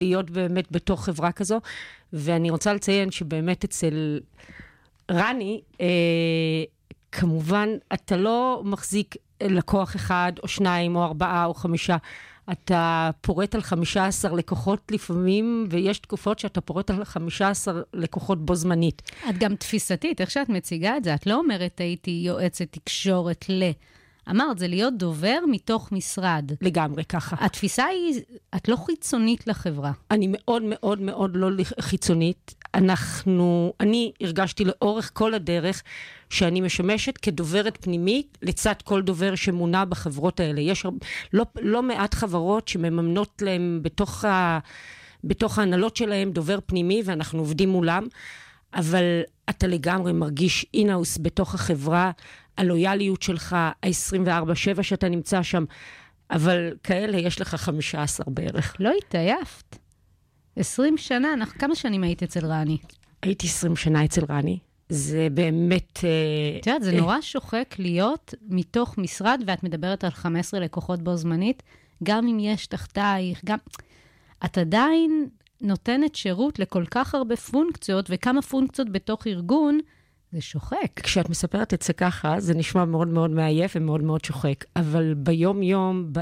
להיות באמת בתוך חברה כזו, ואני רוצה לציין שבאמת אצל רני, כמובן, אתה לא מחזיק לקוח אחד, או שניים, או 4, או 5, אתה פורט על 15 לקוחות לפעמים, ויש תקופות שאתה פורט על 15 לקוחות בו זמנית. את גם תפיסתית, איך שאת מציגה את זה, את לא אומרת הייתי יועצת תקשורת אמרת, זה להיות דובר מתוך משרד. לגמרי ככה. התפיסה היא, את לא חיצונית לחברה. אני מאוד מאוד מאוד לא חיצונית. אני הרגשתי לאורך כל הדרך שאני משמשת כדוברת פנימית לצד כל דובר שמונה בחברות האלה. יש לא מעט חברות שמממנות להם בתוך ההנהלות שלהם דובר פנימי, ואנחנו עובדים מולם, אבל אתה לגמרי מרגיש אינאוס בתוך החברה, הלויאליות שלך, ה-24/7 שאתה נמצא שם, אבל כאלה יש לך 15 בערך. לא התעייפת. 20 שנה, כמה שנים היית אצל רני? הייתי 20 שנה אצל רני. זה באמת... את יודעת, זה נורא שוחק להיות מתוך משרד, ואת מדברת על 15 לקוחות בו זמנית, גם אם יש תחתייך, גם... את עדיין נותנת שירות לכל כך הרבה פונקציות, וכמה פונקציות בתוך ארגון, זה שוחק. כשאת מספרת את זה ככה, זה נשמע מאוד מאוד מעייף ומאוד מאוד שוחק, אבל ביום-יום,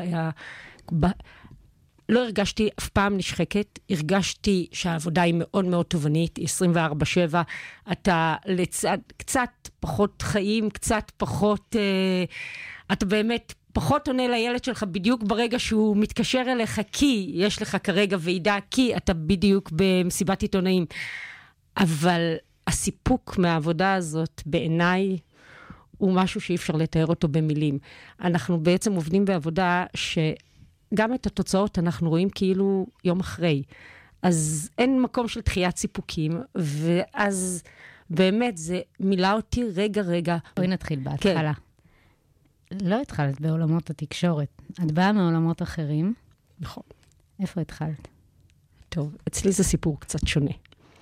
לא הרגשתי אף פעם נשחקת, הרגשתי שהעבודה היא מאוד מאוד תובנית, 24/7, אתה לצד קצת פחות חיים, קצת פחות, אתה באמת פחות עונה לילד שלך בדיוק ברגע שהוא מתקשר אליך, כי יש לך כרגע ועידה, כי אתה בדיוק במסיבת עיתונאים. אבל הסיפוק מהעבודה הזאת בעיניי הוא משהו שאי אפשר לתאר אותו במילים. אנחנו בעצם עובדים בעבודה שגם את התוצאות אנחנו רואים כאילו יום אחרי. אז אין מקום של דחיית סיפוקים, ואז באמת זה מילא אותי רגע. בואי נתחיל בהתחלה. לא התחלת בעולמות התקשורת. את באה מעולמות אחרים. נכון. איפה התחלת? טוב, אצלי זה סיפור קצת שונה.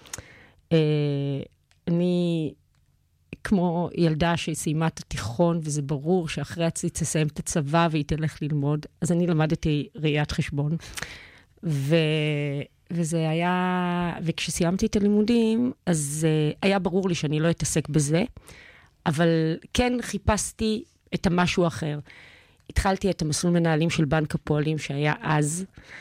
אני, כמו ילדה שסיימה את התיכון, וזה ברור שאחרי הצליץ תסיים את הצבא והיא תלך ללמוד, אז אני למדתי ראיית חשבון. וזה היה, וכשסיימתי את הלימודים, אז היה ברור לי שאני לא אתעסק בזה, אבל כן חיפשתי את המשהו אחר. התחלתי את המסלול מנהלים של בנק הפועלים שהיה אז,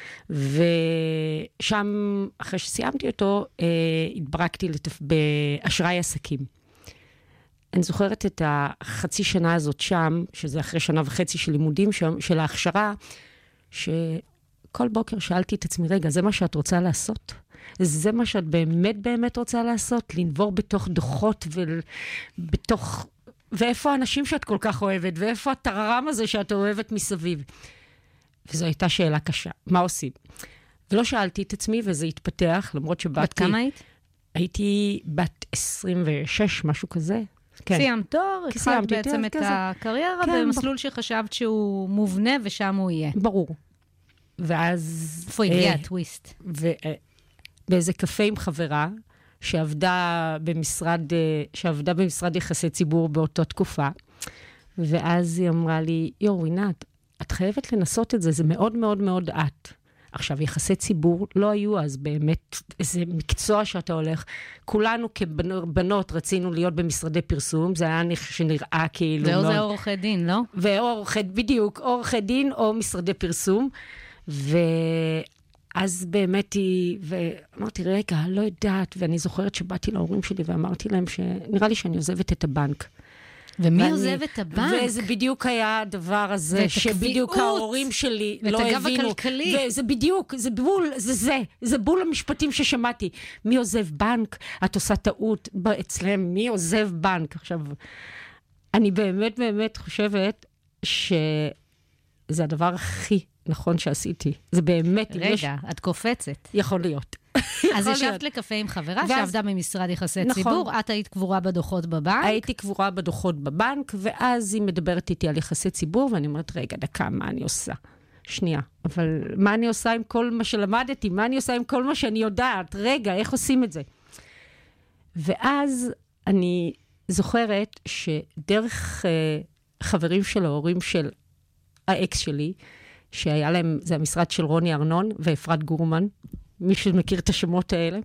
ושם, אחרי שסיימתי אותו, התברקתי באשראי עסקים. אני זוכרת את החצי שנה הזאת שם, שזה אחרי 1.5 שנה של לימודים שם, של ההכשרה, שכל בוקר שאלתי את עצמי, רגע, זה מה שאת רוצה לעשות? זה מה שאת באמת באמת רוצה לעשות? לנבור בתוך דוחות ובתוך... ואיפה האנשים שאת כל כך אוהבת, ואיפה הטררם הזה שאת אוהבת מסביב. וזו הייתה שאלה קשה. מה עושים? ולא שאלתי את עצמי, וזה התפתח, למרות שבאתי... בת כמה היית? הייתי בת 26, משהו כזה. כן. סיימת תואר, התחלת בעצם את הקריירה, במסלול שחשבת שהוא מובנה, ושם הוא יהיה. ברור. ואז... איפה הגיע הטוויסט? באיזה קפה עם חברה, שעבדה במשרד יחסי ציבור באותה תקופה, ואז היא אמרה לי, רינת, את חייבת לנסות את זה, זה מאוד מאוד מאוד את. עכשיו, יחסי ציבור לא היו אז באמת איזה מקצוע שאתה הולך, כולנו כבנות רצינו להיות במשרדי פרסום, זה היה שנראה כאילו... זה עורכי דין, לא? בדיוק, עורכי דין או משרדי פרסום, אז באמת היא, ואמרתי, רגע, לא יודעת, ואני זוכרת שבאתי להורים שלי ואמרתי להם שנראה לי שאני עוזבת את הבנק. ומי עוזב את הבנק? וזה בדיוק היה הדבר הזה, שבדיוק ההורים שלי לא הבינו. ואת הגב הכלכלי. וזה בדיוק, זה בול, זה בול המשפטים ששמעתי. מי עוזב בנק? את עושה טעות אצלם, מי עוזב בנק? עכשיו, אני באמת באמת חושבת שזה הדבר הכי נכון שעשיתי. זה באמת... רגע, את קופצת. יכול להיות. אז ישבת לקפה עם חברה שעבדה במשרד יחסי ציבור, את היית קבורה בדוחות בבנק? הייתי קבורה בדוחות בבנק, ואז היא מדברת איתי על יחסי ציבור, ואני אומרת, רגע, דקה, מה אני עושה? שנייה, אבל מה אני עושה עם כל מה שלמדתי? מה אני עושה עם כל מה שאני יודעת? רגע, איך עושים את זה? ואז אני זוכרת שדרך חברים של ההורים של האקס שלי, שהיה להם, זה המשרד של רוני ארנון ואפרת גורמן, מי שמכיר את השמות האלה.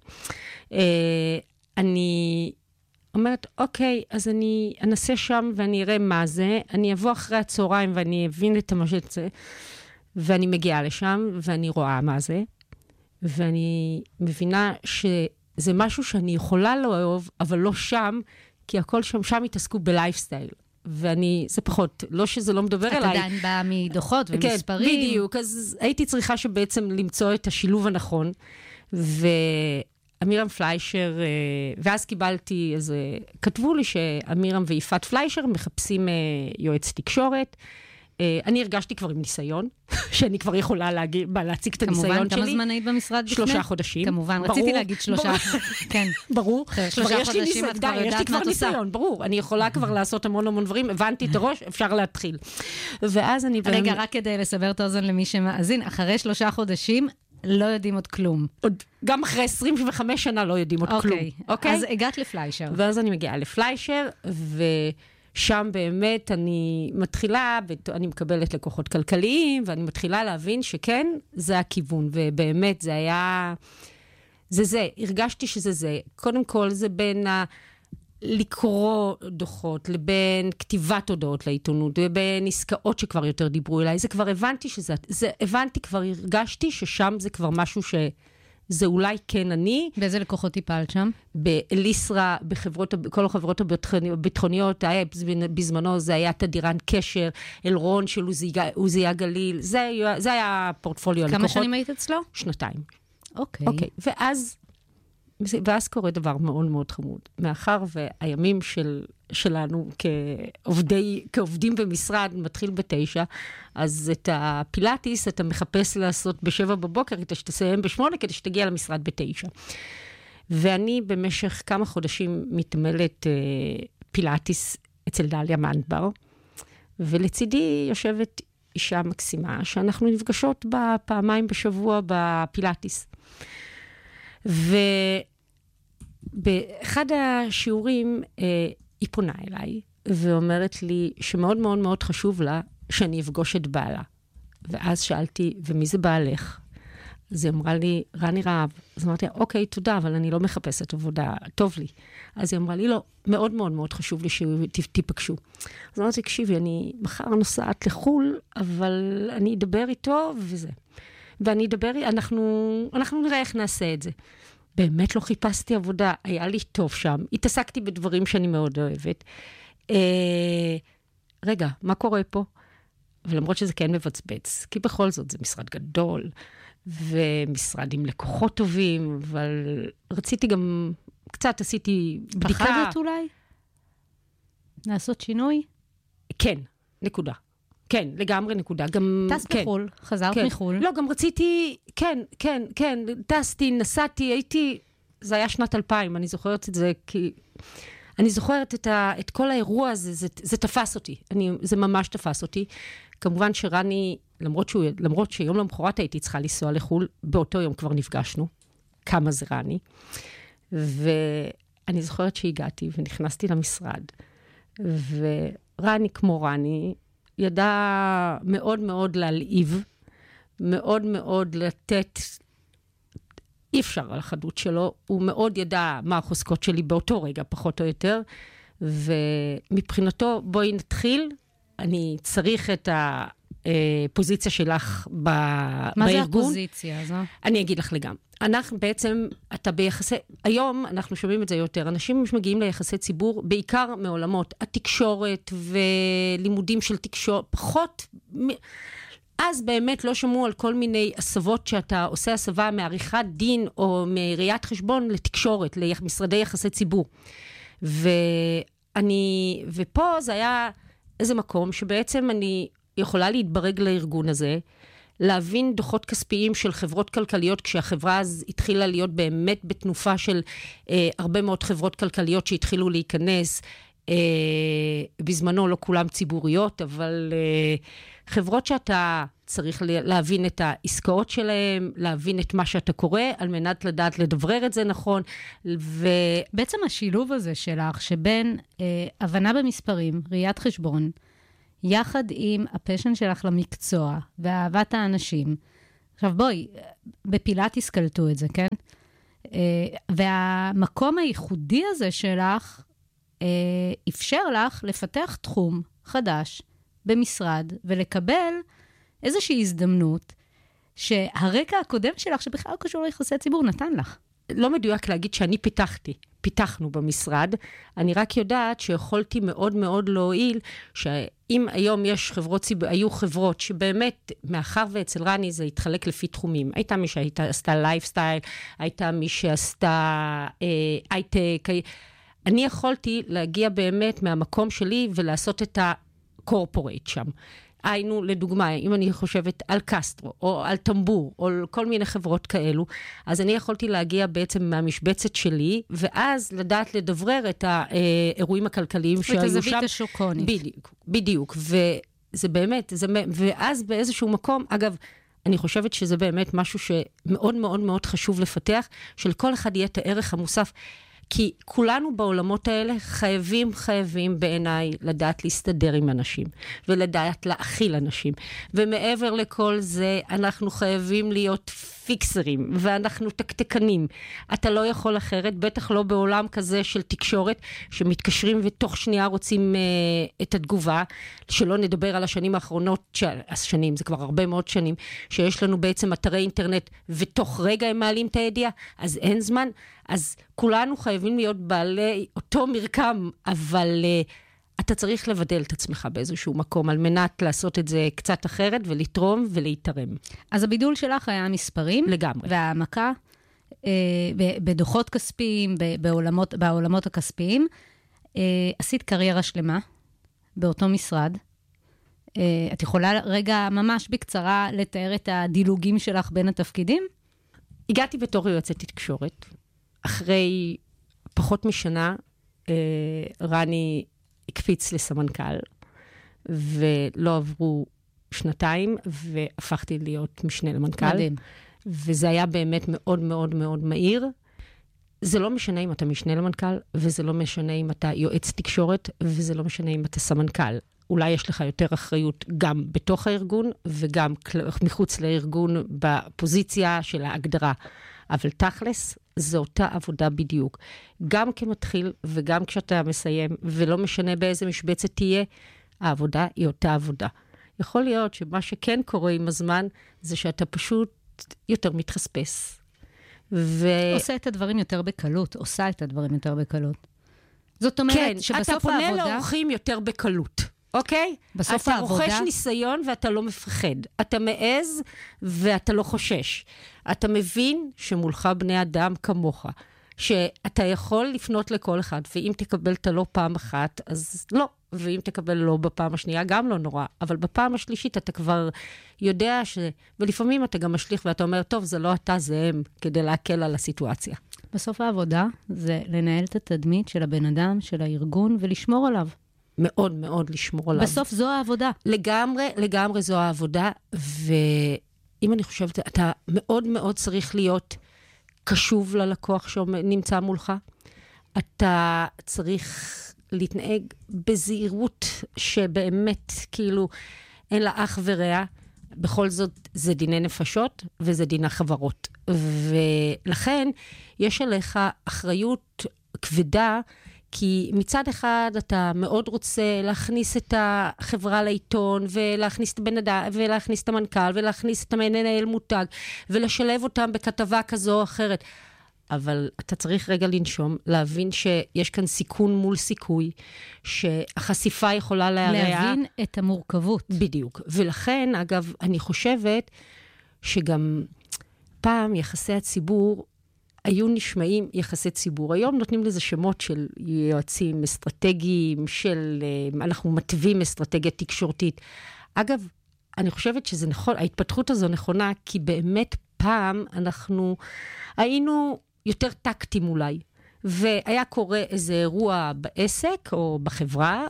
אני אומרת, אוקיי, אז אני אנסה שם ואני אראה מה זה, אני אבוא אחרי הצהריים ואני אבין את מה שזה, ואני מגיעה לשם ואני רואה מה זה, ואני מבינה שזה משהו שאני יכולה לאהוב, אבל לא שם, כי הכל שם התעסקו בלייפסטייל. ואני, זה פחות, לא שזה לא מדבר אליי. אתה עדיין באה מדוחות ומספרים. כן, בדיוק, אז הייתי צריכה שבעצם למצוא את השילוב הנכון, ואמירם פליישר, ואז קיבלתי איזה, כתבו לי שאמירם ויפת פליישר מחפשים יועץ תקשורת, אני הרגשתי כבר עם ניסיון, שאני כבר יכולה להציג את הניסיון שלי. כמובן, כמה זמן היית במשרד לפני? 3 חודשים. כמובן, רציתי להגיד 3. כן. ברור. 3 חודשים את כבר יודעת מה את עושה. ברור. אני יכולה כבר לעשות המון דברים, הבנתי את הראש, אפשר להתחיל. ואז אני... רגע, רק כדי לסבר את האוזן למי שמאזין, אחרי 3 חודשים, לא יודעים עוד כלום. גם אחרי 25 שנה לא יודעים עוד כלום. אוקיי. אז הגעת לפליישר. ואז אני מגיעה לפליישר, שם באמת אני מתחילה, אני מקבלת לקוחות כלכליים, ואני מתחילה להבין שכן, זה הכיוון, ובאמת זה היה, זה, הרגשתי שזה זה. קודם כל זה בין לקרוא דוחות, לבין כתיבת הודעות לעיתונות, ובין עסקאות שכבר יותר דיברו אליי, זה כבר הבנתי שזה, כבר הרגשתי ששם זה כבר משהו זה אולי כן אני. באיזה לקוחות טיפלת שם? בליסרה, כל החברות הביטחוניות, בזמנו זה היה תדירן קשר, אלרון של עוזיה גליל, זה היה פורטפוליו לקוחות. כמה שנים היית אצלו? 2. אוקיי. ואז קורה דבר מאוד מאוד חמוד. מאחר והימים שלנו כעובדים במשרד מתחיל ב9, אז את הפילאטיס אתה מחפש לעשות ב7 בבוקר, כדי שתסיים ב8, כדי שתגיע למשרד ב9. ואני במשך כמה חודשים מתעמלת פילאטיס אצל דליה מנדבר, ולצידי יושבת אישה מקסימה, שאנחנו נפגשות בה פעמיים בשבוע בפילאטיס. ובאחד השיעורים היא פונה אליי, ואומרת לי שמאוד מאוד מאוד חשוב לה שאני אפגוש את בעלה. ואז שאלתי, ומי זה בעלך? אז היא אמרה לי, רני רהב. אז אמרתי, אוקיי, תודה, אבל אני לא מחפשת עבודה, טוב לי. אז היא אמרה לי, לא, מאוד מאוד מאוד חשוב לי שתיפגשו. אז אמרתי, תקשיבי, אני מחר נוסעת לחול, אבל אני אדבר איתו וזה. ואני אדבר, אנחנו נראה איך נעשה את זה. באמת לא חיפשתי עבודה, היה לי טוב שם, התעסקתי בדברים שאני מאוד אוהבת. רגע, מה קורה פה? ולמרות שזה כן מבצבץ, כי בכל זאת זה משרד גדול, ומשרד עם לקוחות טובים, אבל רציתי גם, קצת עשיתי בדיקה. פחדת אולי? לעשות שינוי? כן, נקודה. כן, לגמרי נקודה. גם טסת בחול, חזרת מחול. לא, גם רציתי, כן, טסתי, נסעתי, זה היה שנת 2000, אני זוכרת את זה, כי אני זוכרת את כל האירוע הזה, זה תפס אותי, זה ממש תפס אותי. כמובן שרני, למרות שיום למחרת הייתי צריכה לנסוע לחול, באותו יום כבר נפגשנו, כמה זה רני, ואני זוכרת שהגעתי ונכנסתי למשרד, ורני כמו רני, ידע מאוד מאוד להלהיב, מאוד מאוד לתת, אי אפשר על החדות שלו, הוא מאוד ידע מה החוזקות שלי באותו רגע, פחות או יותר, ומבחינתו, בואי נתחיל, אני צריך את הפוזיציה שלך בארגון. מה זה הפוזיציה הזו? אני אגיד לך לגמרי. אנחנו בעצם, היום אנחנו שומעים את זה יותר, אנשים שמגיעים ליחסי ציבור, בעיקר מעולמות התקשורת ולימודים של תקשורת, פחות, אז באמת לא שמעו על כל מיני הסבות שאתה עושה הסבה מעריכת דין או מראיית חשבון לתקשורת, למשרדי יחסי ציבור. ופה זה היה איזה מקום שבעצם אני יכולה להתברג לארגון הזה, להבין דוחות כספיים של חברות כלכליות, כשהחברה אז התחילה להיות באמת בתנופה של הרבה מאוד חברות כלכליות שהתחילו להיכנס, בזמנו לא כולם ציבוריות, אבל חברות שאתה צריך להבין את העסקאות שלהם, להבין את מה שאתה קורא, על מנת לדעת לדברר את זה נכון. בעצם השילוב הזה שלך, שבין הבנה במספרים, ראיית חשבון, יחד עם הפשן שלך למקצוע ואהבת האנשים, עכשיו בואי, בפילאטיס קלטו את זה, כן? והמקום הייחודי הזה שלך, אפשר לך לפתח תחום חדש במשרד, ולקבל איזושהי הזדמנות, שהרקע הקודם שלך, שבכלל קשור ליחסי ציבור, נתן לך. לא מדויק להגיד שאני פיתחנו במשרד, אני רק יודעת שיכולתי מאוד מאוד להועיל, שאם היום היו חברות שבאמת, מאחר ואצל רני זה התחלק לפי תחומים, הייתה מי שעשתה לייפסטייל, הייתה מי שעשתה הייטק, אני יכולתי להגיע באמת מהמקום שלי ולעשות את הקורפורייט שם. היינו, לדוגמה, אם אני חושבת על קסטרו, או על טמבור, או על כל מיני חברות כאלו, אז אני יכולתי להגיע בעצם מהמשבצת שלי, ואז לדעת לדברר את האירועים הכלכליים שהיו שם. את הזווית השוקונית. בדיוק. וזה באמת, ואז באיזשהו מקום, אגב, אני חושבת שזה באמת משהו שמאוד מאוד מאוד חשוב לפתח, שלכל אחד יהיה את הערך המוסף, כי כולנו בעולמות האלה חייבים בעיניי לדעת להסתדר עם אנשים, ולדעת להכיל אנשים. ומעבר לכל זה, אנחנו חייבים להיות פיקסרים, ואנחנו תקתקנים. אתה לא יכול אחרת, בטח לא בעולם כזה של תקשורת, שמתקשרים ותוך שנייה רוצים את התגובה, שלא נדבר על השנים האחרונות, השנים, זה כבר הרבה מאוד שנים, שיש לנו בעצם אתרי אינטרנט, ותוך רגע הם מעלים את הידיעה, אז אין זמן, אז כולנו חייבים להיות בעלי אותו מרקם, אבל אתה צריך לבדל את עצמך באיזשהו מקום, על מנת לעשות את זה קצת אחרת, ולתרום ולהתרם. אז הבידול שלך היה מספרים. לגמרי. והעמקה, בדוחות כספיים, בעולמות הכספיים. עשית קריירה שלמה, באותו משרד. את יכולה רגע ממש בקצרה לתאר את הדילוגים שלך בין התפקידים? הגעתי בתור יועצת תקשורת. אחרי פחות משנה, רני הקפיץ לסמנכ"ל, ולא עברו שנתיים, והפכתי להיות משנה למנכ"ל. מדהים. וזה היה באמת מאוד מאוד מאוד מהיר. זה לא משנה אם אתה משנה למנכ"ל, וזה לא משנה אם אתה יועץ תקשורת, וזה לא משנה אם אתה סמנכ"ל. אולי יש לך יותר אחריות גם בתוך הארגון, וגם מחוץ לארגון בפוזיציה של ההגדרה. אבל תכלס, זו אותה עבודה בדיוק. גם כמתחיל וגם כשאתה מסיים, ולא משנה באיזה משבצת תהיה, העבודה היא אותה עבודה. יכול להיות שמה שכן קורה עם הזמן, זה שאתה פשוט יותר מתחספס. עושה את הדברים יותר בקלות, עושה את הדברים יותר בקלות. זאת אומרת כן, שבסוף אתה פונה העבודה... לאורחים יותר בקלות. אוקיי? בסוף העבודה... אתה רוכש ניסיון ואתה לא מפחד. אתה מעז ואתה לא חושש. אתה מבין שמולך בני אדם כמוך. שאתה יכול לפנות לכל אחד, ואם תקבל את הלא פעם אחת, אז לא. ואם תקבל לא בפעם השנייה, גם לא נורא. אבל בפעם השלישית אתה כבר יודע ולפעמים אתה גם משליך ואתה אומר, טוב, זה לא אתה, זה הם, כדי להקל על הסיטואציה. בסוף העבודה זה לנהל את התדמית של הבן אדם, של הארגון, ולשמור עליו. מאוד מאוד לשמור עליו. בסוף זו העבודה. לגמרי זו העבודה, ואם אני חושבת, אתה מאוד מאוד צריך להיות קשוב ללקוח שנמצא מולך. אתה צריך להתנהג בזהירות שבאמת כאילו אין לה אח ורע. בכל זאת זה דיני נפשות וזה דיני חברות. ולכן יש עליך אחריות כבדה, כי מצד אחד אתה מאוד רוצה להכניס את החברה לעיתון, ולהכניס את הבן אדם, ולהכניס את המנכ"ל, ולהכניס את המנהל מותג, ולשלב אותם בכתבה כזו או אחרת. אבל אתה צריך רגע לנשום, להבין שיש כאן סיכון מול סיכוי, שהחשיפה יכולה להרע. להבין את המורכבות. בדיוק. ולכן, אגב, אני חושבת שגם פעם יחסי הציבור, היו נשמעים יחסי ציבור. היום נותנים לזה שמות של יועצים אסטרטגיים, אנחנו מטבים אסטרטגיה תקשורתית. אגב, אני חושבת שזה נכון, ההתפתחות הזו נכונה, כי באמת פעם אנחנו היינו יותר טקטים אולי, והיה קורה איזה אירוע בעסק, או בחברה,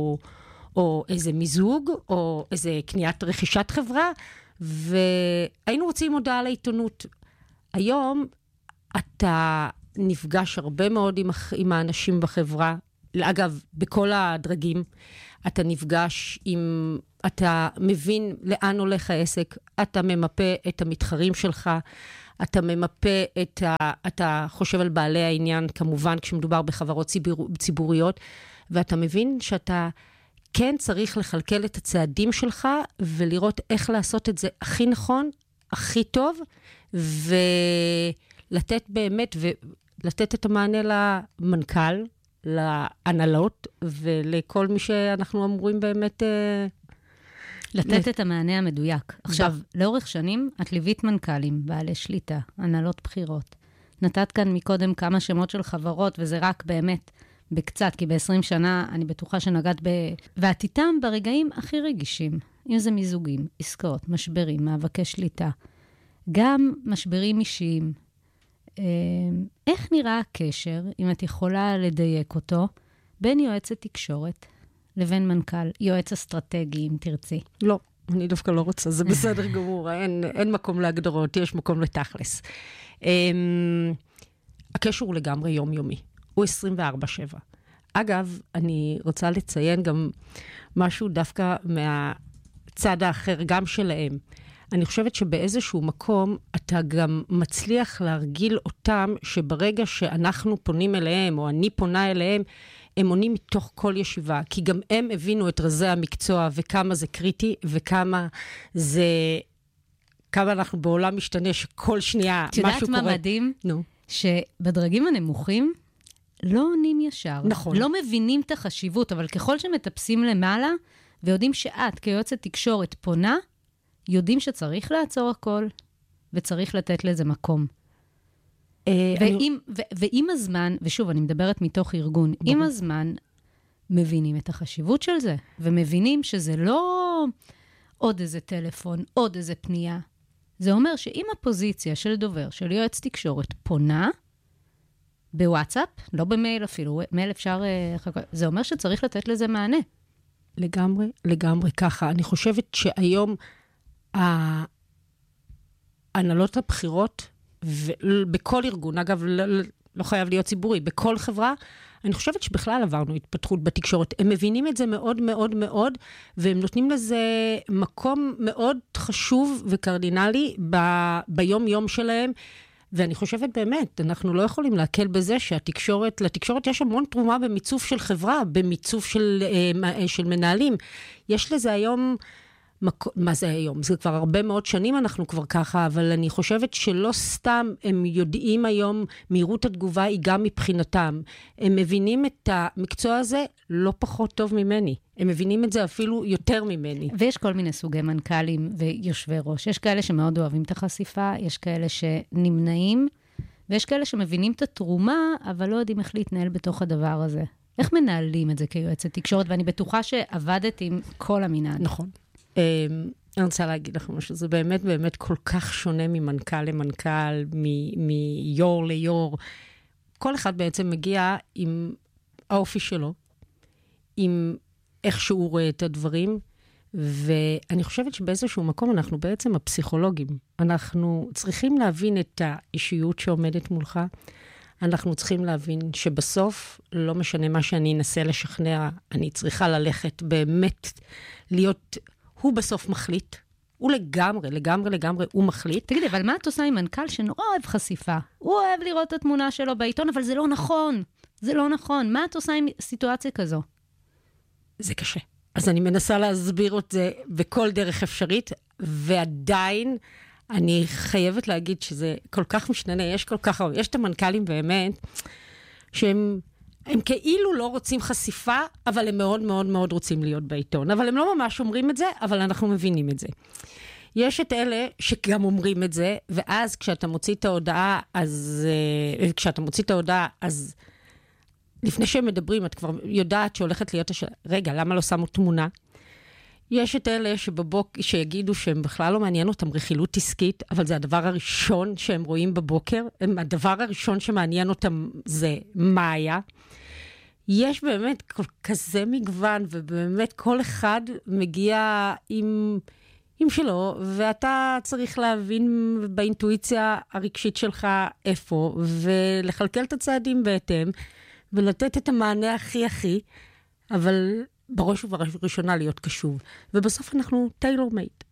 או איזה מיזוג, או איזה קניית רכישת חברה, והיינו רוצים הודעה לעיתונות. היום אתה נפגש הרבה מאוד עם האנשים בחברה, אגב, בכל הדרגים, אתה נפגש עם, אתה מבין לאן הולך העסק, אתה ממפה את המתחרים שלך, אתה ממפה אתה חושב על בעלי העניין, כמובן, כשמדובר בחברות ציבוריות, ואתה מבין שאתה כן צריך לכלכל את הצעדים שלך, ולראות איך לעשות את זה הכי נכון, הכי טוב, ולתת באמת, ולתת את המענה למנכ"ל, להנהלות, ולכל מי שאנחנו אמורים באמת... לתת את המענה המדויק. עכשיו, לאורך שנים, את ליווית מנכ"לים, בעלי שליטה, הנהלות בחירות. נתת כאן מקודם כמה שמות של חברות, וזה רק באמת בקצת, כי ב-20 שנה אני בטוחה שנגעת ואת איתם ברגעים הכי רגישים, אם זה מיזוגים, עסקאות, משברים, מאבקי שליטה, גם משברים אישיים. איך נראה הקשר, אם את יכולה לדייק אותו, בין יועצת תקשורת לבין מנכ"ל, יועץ אסטרטגי, אם תרצי? לא, אני דווקא לא רוצה, זה בסדר גמור, אין מקום להגדרות, יש מקום לתכלס. הקשר הוא לגמרי יומיומי, הוא 24/7. אגב, אני רוצה לציין גם משהו דווקא מהצד האחר, גם שלהם. אני חושבת שבאיזשהו מקום אתה גם מצליח להרגיל אותם שברגע שאנחנו פונים אליהם, או אני פונה אליהם, הם עונים מתוך כל ישיבה, כי גם הם הבינו את רזי המקצוע, וכמה זה קריטי, וכמה זה... כמה אנחנו בעולם משתנה, שכל שנייה משהו קורה. את יודעת מה מדהים? נו. שבדרגים הנמוכים, לא עונים ישר. נכון. לא מבינים את החשיבות, אבל ככל שמטפסים למעלה, ויודעים שאת, כיועצת תקשורת פונה, יודעים שצריך לעצור הכל, וצריך לתת לזה מקום. ועם הזמן, ושוב, אני מדברת מתוך ארגון, עם הזמן מבינים את החשיבות של זה, ומבינים שזה לא עוד איזה טלפון, עוד איזה פנייה. זה אומר שאם הפוזיציה של דובר, של יועץ תקשורת, פונה בוואטסאפ, לא במייל אפילו, מייל אפשר, זה אומר שצריך לתת לזה מענה. לגמרי, לגמרי ככה. אני חושבת שהיום ההנהלות הבחירות, בכל ארגון, אגב, לא חייב להיות ציבורי, בכל חברה, אני חושבת שבכלל עברנו התפתחות בתקשורת. הם מבינים את זה מאוד מאוד מאוד, והם נותנים לזה מקום מאוד חשוב וקרדינלי ביום-יום שלהם, ואני חושבת באמת, אנחנו לא יכולים להקל בזה שהתקשורת, לתקשורת יש המון תרומה במיצוף של חברה, במיצוף של מנהלים. יש לזה היום... מה זה היום? זה כבר הרבה מאוד שנים אנחנו כבר ככה, אבל אני חושבת שלא סתם הם יודעים היום, מהירות התגובה היא גם מבחינתם. הם מבינים את המקצוע הזה לא פחות טוב ממני. הם מבינים את זה אפילו יותר ממני. ויש כל מיני סוגי מנכ"לים ויושבי ראש. יש כאלה שמאוד אוהבים את החשיפה, יש כאלה שנמנעים, ויש כאלה שמבינים את התרומה, אבל לא יודעים איך להתנהל בתוך הדבר הזה. איך מנהלים את זה כיועצת תקשורת? ואני בטוחה שעבדת עם כל המנהל. נכון. אני רוצה להגיד לכם משהו, זה באמת באמת כל כך שונה ממנכ"ל למנכ"ל, מיור ליור. כל אחד בעצם מגיע עם האופי שלו, עם איך שהוא רואה את הדברים, ואני חושבת שבאיזשהו מקום אנחנו בעצם הפסיכולוגים. אנחנו צריכים להבין את האישיות שעומדת מולך, אנחנו צריכים להבין שבסוף, לא משנה מה שאני אנסה לשכנע, אני צריכה ללכת באמת להיות... הוא בסוף מחליט, הוא לגמרי, הוא מחליט. תגידי, אבל מה את עושה עם מנכ"ל שנורא אוהב חשיפה? הוא אוהב לראות את התמונה שלו בעיתון, אבל זה לא נכון. זה לא נכון. מה את עושה עם סיטואציה כזו? זה קשה. אז אני מנסה להסביר את זה בכל דרך אפשרית, ועדיין אני חייבת להגיד שזה כל כך משתנה, יש את המנכ"לים באמת, שהם... הם כאילו לא רוצים חשיפה, אבל הם מאוד מאוד מאוד רוצים להיות בעיתון. אבל הם לא ממש אומרים את זה, אבל אנחנו מבינים את זה. יש את אלה שגם אומרים את זה, ואז כשאתה מוציא את ההודעה, אז לפני שהם מדברים, את כבר יודעת שהולכת להיות רגע, למה לא שמו תמונה? יש את אלה שיגידו שהם בכלל לא מעניין אותם רכילות עסקית, אבל זה הדבר הראשון שהם רואים בבוקר. הדבר הראשון שמעניין אותם זה מה היה. יש באמת כזה מגוון, ובאמת כל אחד מגיע עם שלו, ואתה צריך להבין באינטואיציה הרגשית שלך איפה, ולחלקל את הצעדים בהתאם, ולתת את המענה הכי, אבל בראש ובראשונה להיות קשוב. ובסוף אנחנו טיילור מייד.